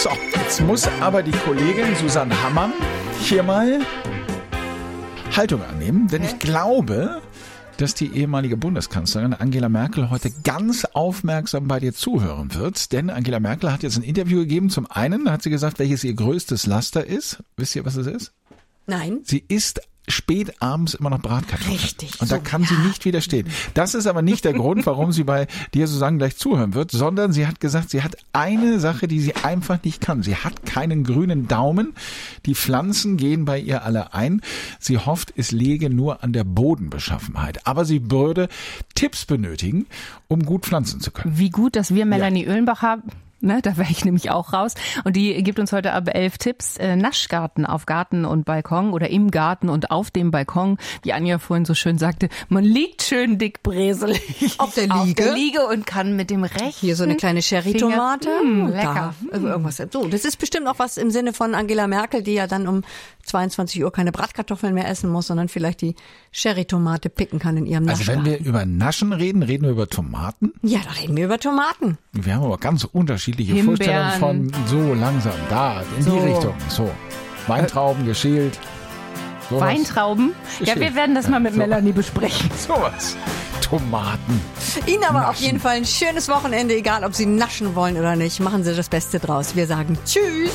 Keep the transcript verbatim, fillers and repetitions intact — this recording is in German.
So, jetzt muss aber die Kollegin Susanne Hammann hier mal Haltung annehmen, denn ich glaube, dass die ehemalige Bundeskanzlerin Angela Merkel heute ganz aufmerksam bei dir zuhören wird. Denn Angela Merkel hat jetzt ein Interview gegeben. Zum einen hat sie gesagt, welches ihr größtes Laster ist. Wisst ihr, was es ist? Nein. Sie isst spät abends immer noch Bratkartoffeln. Richtig. Und da so, kann ja. sie nicht widerstehen. Das ist aber nicht der Grund, warum sie bei dir Susanne gleich zuhören wird, sondern sie hat gesagt, sie hat eine Sache, die sie einfach nicht kann. Sie hat keinen grünen Daumen. Die Pflanzen gehen bei ihr alle ein. Sie hofft, es läge nur an der Bodenbeschaffenheit. Aber sie würde Tipps benötigen, um gut pflanzen zu können. Wie gut, dass wir Melanie ja. Oehlenbach haben. Ne, da wäre ich nämlich auch raus. Und die gibt uns heute aber elf Tipps. Äh, Naschgarten auf Garten und Balkon oder im Garten und auf dem Balkon. Wie Anja vorhin so schön sagte, man liegt schön dick breselig auf der Liege. Auf der Liege und kann mit dem rechten Hier so eine kleine Cherry-Tomate. Finger, mh, lecker. Da, also irgendwas. So, das ist bestimmt auch was im Sinne von Angela Merkel, die ja dann um zweiundzwanzig Uhr keine Bratkartoffeln mehr essen muss, sondern vielleicht die Cherry-Tomate picken kann in ihrem Naschgarten. Also wenn wir über Naschen reden, reden wir über Tomaten? Ja, da reden wir über Tomaten. Wir haben aber ganz unterschiedliche Himbeeren. Vorstellungen von so langsam, da, in So. die Richtung. So, Weintrauben geschält. Sowas. Weintrauben? Ja, wir werden das mal mit so. Melanie besprechen. Sowas. Tomaten. Ihnen aber Naschen. auf jeden Fall ein schönes Wochenende, egal ob Sie naschen wollen oder nicht. Machen Sie das Beste draus. Wir sagen Tschüss.